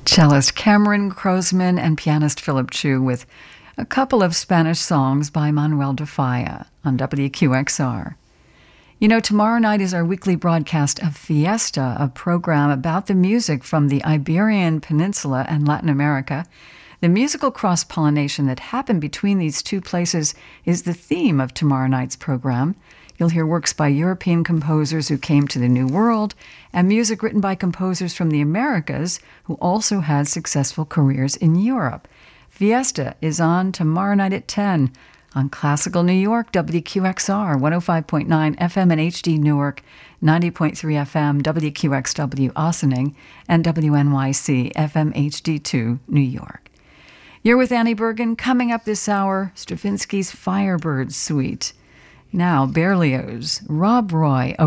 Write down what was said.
Cellist Cameron Croasman and pianist Philip Chu with a couple of Spanish songs by Manuel de Falla on WQXR. You know, tomorrow night is our weekly broadcast of Fiesta, a program about the music from the Iberian Peninsula and Latin America. The musical cross-pollination that happened between these two places is the theme of tomorrow night's program. You'll hear works by European composers who came to the New World and music written by composers from the Americas who also had successful careers in Europe. Fiesta is on tomorrow night at 10 on Classical New York, WQXR, 105.9 FM and HD Newark, 90.3 FM, WQXW Ossining, and WNYC FM HD2 New York. You're with Annie Bergen. Coming up this hour, Stravinsky's Firebird Suite. Now, Berlioz, Rob Roy,